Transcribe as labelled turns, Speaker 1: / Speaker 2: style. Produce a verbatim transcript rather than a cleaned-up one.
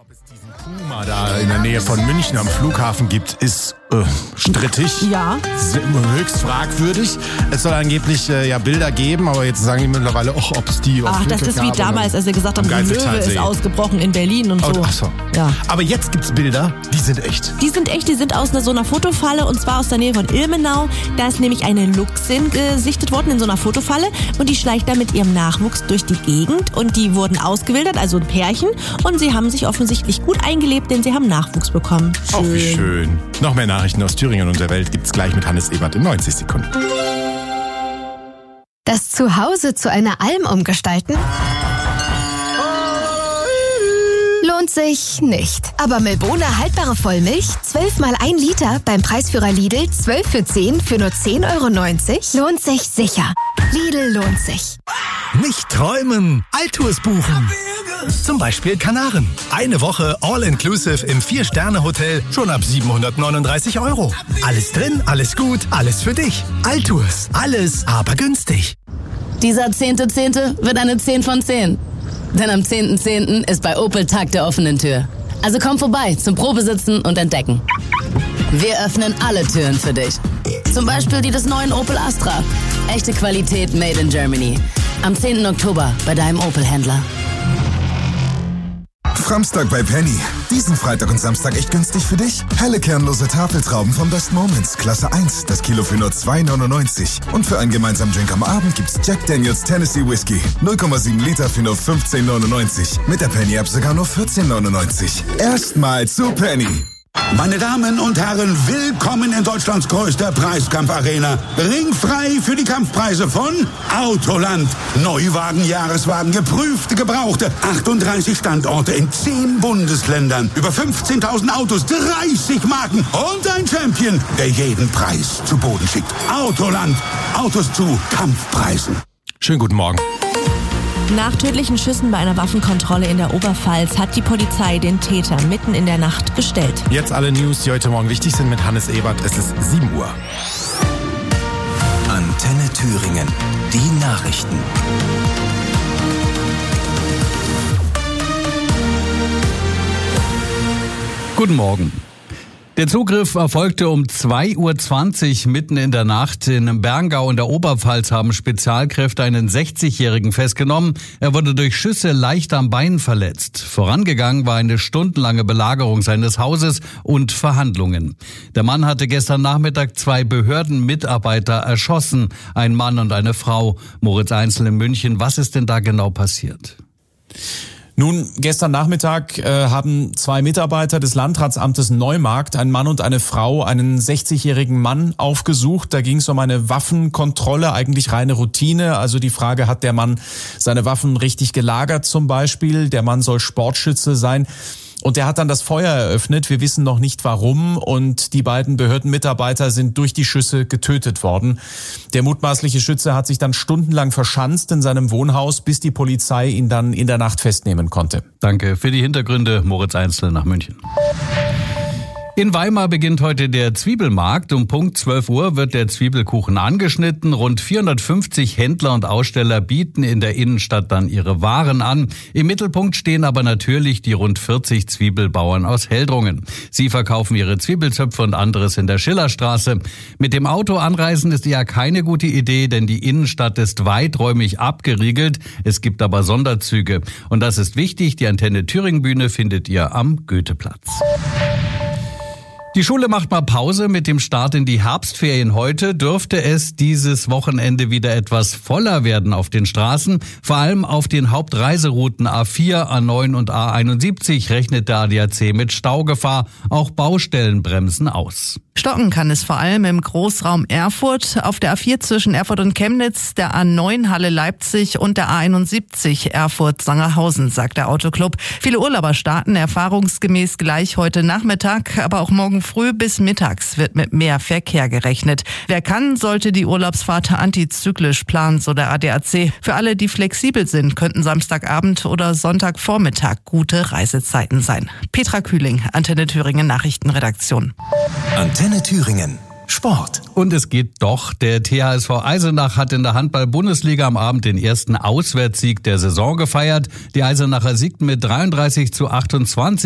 Speaker 1: Ob es diesen Puma da in der Nähe von München am Flughafen gibt, ist äh, strittig.
Speaker 2: Ja.
Speaker 1: Höchst fragwürdig. Es soll angeblich äh, ja Bilder geben, aber jetzt sagen die mittlerweile, oh, ob es die...
Speaker 2: Ach, das ist wie damals, als wir gesagt haben, die Löwe ist ausgebrochen in Berlin und so.
Speaker 1: Oh, ach so.
Speaker 2: Ja.
Speaker 1: Aber jetzt gibt's Bilder, die sind echt.
Speaker 2: Die sind echt, die sind aus einer, so einer Fotofalle und zwar aus der Nähe von Ilmenau. Da ist nämlich eine Luchsin gesichtet worden in so einer Fotofalle und die schleicht da mit ihrem Nachwuchs durch die Gegend und die wurden ausgewildert, also ein Pärchen, und sie haben sich offensichtlich gut eingelebt, denn sie haben Nachwuchs bekommen.
Speaker 1: Schön. Oh, wie schön. Noch mehr Nachrichten aus Thüringen und der Welt gibt's gleich mit Hannes Ebert in neunzig Sekunden.
Speaker 3: Das Zuhause zu einer Alm umgestalten? Lohnt sich nicht. Aber Milbona haltbare Vollmilch, zwölf mal ein Liter, beim Preisführer Lidl, zwölf für zehn für nur zehn Euro neunzig, lohnt sich sicher. Lidl lohnt sich.
Speaker 4: Nicht träumen, Altours buchen. Zum Beispiel Kanaren. Eine Woche All-Inclusive im Vier-Sterne-Hotel schon ab siebenhundertneununddreißig Euro. Alles drin, alles gut, alles für dich. Altours, alles aber günstig.
Speaker 5: Dieser zehnte Zehnte wird eine zehn von zehn. Denn am zehnten Zehnten ist bei Opel Tag der offenen Tür. Also komm vorbei zum Probesitzen und Entdecken. Wir öffnen alle Türen für dich. Zum Beispiel die des neuen Opel Astra. Echte Qualität made in Germany. Am zehnten Oktober bei deinem Opel-Händler.
Speaker 6: Framstag bei Penny. Diesen Freitag und Samstag echt günstig für dich. Helle kernlose Tafeltrauben von Best Moments, Klasse eins, das Kilo für nur zwei neunundneunzig. Und für einen gemeinsamen Drink am Abend gibt's Jack Daniels Tennessee Whiskey. null Komma sieben Liter für nur fünfzehn neunundneunzig. Mit der Penny-App sogar nur vierzehn neunundneunzig. Erstmal zu Penny.
Speaker 7: Meine Damen und Herren, willkommen in Deutschlands größter Preiskampfarena. Ringfrei für die Kampfpreise von Autoland. Neuwagen, Jahreswagen, geprüfte, gebrauchte. achtunddreißig Standorte in zehn Bundesländern. Über fünfzehntausend Autos, dreißig Marken und ein Champion, der jeden Preis zu Boden schickt. Autoland. Autos zu Kampfpreisen.
Speaker 1: Schönen guten Morgen.
Speaker 2: Nach tödlichen Schüssen bei einer Waffenkontrolle in der Oberpfalz hat die Polizei den Täter mitten in der Nacht gestellt.
Speaker 1: Jetzt alle News, die heute Morgen wichtig sind mit Hannes Ebert. Es ist sieben Uhr.
Speaker 8: Antenne Thüringen. Die Nachrichten.
Speaker 9: Guten Morgen. Der Zugriff erfolgte um zwei Uhr zwanzig mitten in der Nacht. In Berngau in der Oberpfalz haben Spezialkräfte einen sechzigjährigen festgenommen. Er wurde durch Schüsse leicht am Bein verletzt. Vorangegangen war eine stundenlange Belagerung seines Hauses und Verhandlungen. Der Mann hatte gestern Nachmittag zwei Behördenmitarbeiter erschossen, ein Mann und eine Frau. Moritz Einzel in München, was ist denn da genau passiert?
Speaker 10: Nun, gestern Nachmittag äh, haben zwei Mitarbeiter des Landratsamtes Neumarkt, ein Mann und eine Frau, einen sechzigjährigen Mann aufgesucht. Da ging es um eine Waffenkontrolle, eigentlich reine Routine. Also die Frage, hat der Mann seine Waffen richtig gelagert zum Beispiel? Der Mann soll Sportschütze sein. Und er hat dann das Feuer eröffnet. Wir wissen noch nicht warum. Und die beiden Behördenmitarbeiter sind durch die Schüsse getötet worden. Der mutmaßliche Schütze hat sich dann stundenlang verschanzt in seinem Wohnhaus, bis die Polizei ihn dann in der Nacht festnehmen konnte.
Speaker 9: Danke für die Hintergründe, Moritz Einzel nach München. In Weimar beginnt heute der Zwiebelmarkt. Um Punkt zwölf Uhr wird der Zwiebelkuchen angeschnitten. Rund vierhundertfünfzig Händler und Aussteller bieten in der Innenstadt dann ihre Waren an. Im Mittelpunkt stehen aber natürlich die rund vierzig Zwiebelbauern aus Heldrungen. Sie verkaufen ihre Zwiebelzöpfe und anderes in der Schillerstraße. Mit dem Auto anreisen ist eher keine gute Idee, denn die Innenstadt ist weiträumig abgeriegelt. Es gibt aber Sonderzüge. Und das ist wichtig. Die Antenne Thüringen Bühne findet ihr am Goetheplatz. Die Schule macht mal Pause mit dem Start in die Herbstferien. Heute dürfte es dieses Wochenende wieder etwas voller werden auf den Straßen. Vor allem auf den Hauptreiserouten A vier, A neun und A einundsiebzig rechnet der A D A C mit Staugefahr. Auch Baustellen bremsen aus.
Speaker 11: Stocken kann es vor allem im Großraum Erfurt, auf der A vier zwischen Erfurt und Chemnitz, der A neun Halle Leipzig und der A einundsiebzig Erfurt-Sangerhausen, sagt der Autoclub. Viele Urlauber starten erfahrungsgemäß gleich heute Nachmittag, aber auch morgen früh bis mittags wird mit mehr Verkehr gerechnet. Wer kann, sollte die Urlaubsfahrt antizyklisch planen, so der A D A C. Für alle, die flexibel sind, könnten Samstagabend oder Sonntagvormittag gute Reisezeiten sein. Petra Kühling, Antenne Thüringen Nachrichtenredaktion.
Speaker 8: Antenne Thüringen. Sport.
Speaker 9: Und es geht doch. Der T H S V Eisenach hat in der Handball-Bundesliga am Abend den ersten Auswärtssieg der Saison gefeiert. Die Eisenacher siegten mit dreiunddreißig zu achtundzwanzig.